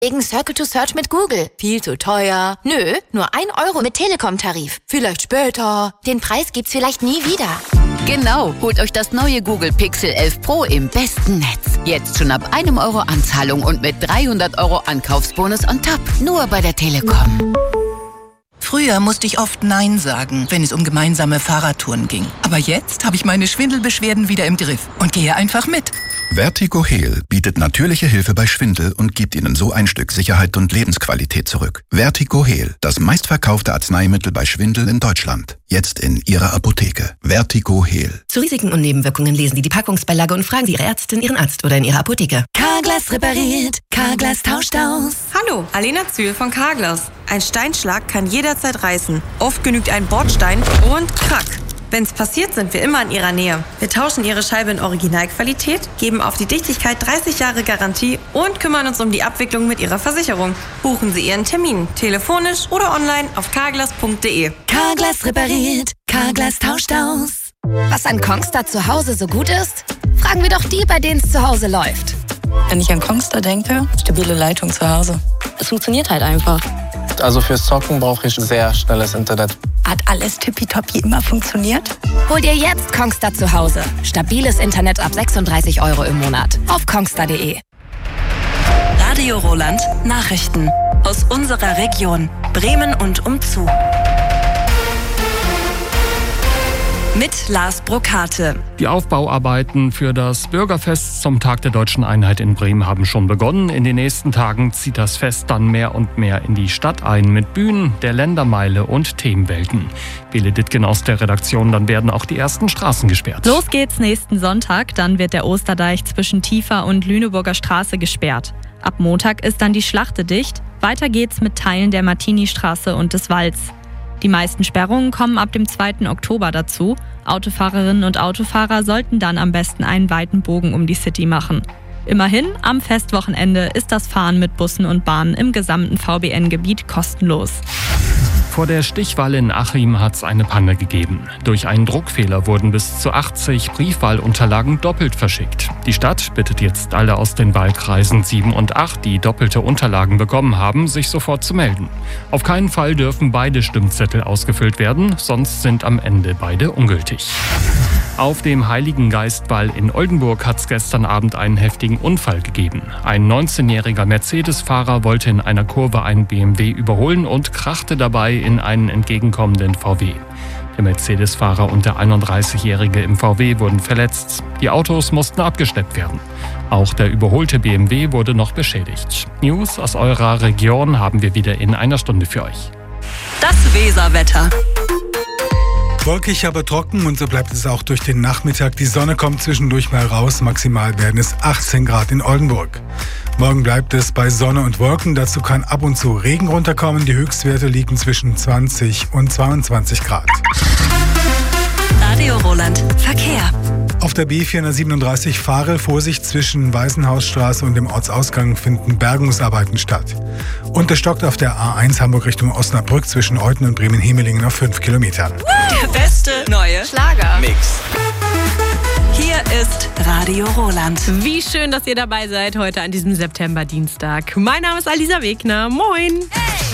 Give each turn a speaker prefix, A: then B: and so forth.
A: Wegen Circle to Search mit Google. Viel zu teuer. Nö, nur 1 Euro mit Telekom-Tarif. Vielleicht später. Den Preis gibt's vielleicht nie wieder.
B: Genau, holt euch das neue Google Pixel 11 Pro im besten Netz. Jetzt schon ab 1 Euro Anzahlung und mit 300 Euro Ankaufsbonus on top. Nur bei der Telekom.
C: Früher musste ich oft Nein sagen, wenn es um gemeinsame Fahrradtouren ging. Aber jetzt habe ich meine Schwindelbeschwerden wieder im Griff und gehe einfach mit.
D: Vertigo Heal bietet natürliche Hilfe bei Schwindel und gibt Ihnen so ein Stück Sicherheit und Lebensqualität zurück. Vertigo Heal, das meistverkaufte Arzneimittel bei Schwindel in Deutschland. Jetzt in Ihrer Apotheke. Vertigo Heal.
E: Zu Risiken und Nebenwirkungen lesen Sie die Packungsbeilage und fragen Sie Ihre Ärztin, Ihren Arzt oder in Ihrer Apotheke.
A: Carglass repariert, Carglass tauscht aus.
F: Hallo, Alena Zühl von Carglass. Ein Steinschlag kann jederzeit reißen. Oft genügt ein Bordstein und krack. Wenn's passiert, sind wir immer in Ihrer Nähe. Wir tauschen Ihre Scheibe in Originalqualität, geben auf die Dichtigkeit 30 Jahre Garantie und kümmern uns um die Abwicklung mit Ihrer Versicherung. Buchen Sie Ihren Termin, telefonisch oder online auf carglass.de.
A: Carglass repariert, Carglass tauscht aus. Was an Kongstar zu Hause so gut ist? Fragen wir doch die, bei denen es zu Hause läuft.
G: Wenn ich an Kongstar denke, stabile Leitung zu Hause. Es funktioniert halt einfach.
H: Also fürs Zocken brauche ich sehr schnelles Internet.
G: Hat alles tippitoppi immer funktioniert?
A: Hol dir jetzt Kongstar zu Hause. Stabiles Internet ab 36 Euro im Monat. Auf kongstar.de.
I: Radio Roland Nachrichten aus unserer Region Bremen und umzu. Mit Lars Brokate.
J: Die Aufbauarbeiten für das Bürgerfest zum Tag der Deutschen Einheit in Bremen haben schon begonnen. In den nächsten Tagen zieht das Fest dann mehr und mehr in die Stadt ein mit Bühnen, der Ländermeile und Themenwelten. Bele Dittgen aus der Redaktion, dann werden auch die ersten Straßen gesperrt.
K: Los geht's nächsten Sonntag, dann wird der Osterdeich zwischen Tiefer und Lüneburger Straße gesperrt. Ab Montag ist dann die Schlachte dicht. Weiter geht's mit Teilen der Martini-Straße und des Walds. Die meisten Sperrungen kommen ab dem 2. Oktober dazu. Autofahrerinnen und Autofahrer sollten dann am besten einen weiten Bogen um die City machen. Immerhin, am Festwochenende ist das Fahren mit Bussen und Bahnen im gesamten VBN-Gebiet kostenlos.
J: Vor der Stichwahl in Achim hat es eine Panne gegeben. Durch einen Druckfehler wurden bis zu 80 Briefwahlunterlagen doppelt verschickt. Die Stadt bittet jetzt alle aus den Wahlkreisen 7 und 8, die doppelte Unterlagen bekommen haben, sich sofort zu melden. Auf keinen Fall dürfen beide Stimmzettel ausgefüllt werden, sonst sind am Ende beide ungültig. Auf dem Heiligen Geistball in Oldenburg hat es gestern Abend einen heftigen Unfall gegeben. Ein 19-jähriger Mercedes-Fahrer wollte in einer Kurve einen BMW überholen und krachte dabei in einen entgegenkommenden VW. Der Mercedes-Fahrer und der 31-Jährige im VW wurden verletzt. Die Autos mussten abgeschleppt werden. Auch der überholte BMW wurde noch beschädigt. News aus eurer Region haben wir wieder in einer Stunde für euch.
I: Das Weserwetter.
L: Wolkig, aber trocken und so bleibt es auch durch den Nachmittag. Die Sonne kommt zwischendurch mal raus. Maximal werden es 18 Grad in Oldenburg. Morgen bleibt es bei Sonne und Wolken. Dazu kann ab und zu Regen runterkommen. Die Höchstwerte liegen zwischen 20 und 22 Grad.
I: Radio Roland Verkehr.
L: Auf der B437 Farel, Vorsicht, zwischen Weißenhausstraße und dem Ortsausgang finden Bergungsarbeiten statt. Und es stockt auf der A1 Hamburg Richtung Osnabrück zwischen Euthen und Bremen-Hemelingen auf 5 Kilometern.
I: Der beste neue
F: Schlager-Mix.
I: Hier ist Radio Roland.
K: Wie schön, dass ihr dabei seid heute an diesem September-Dienstag. Mein Name ist Alisa Wegner. Moin!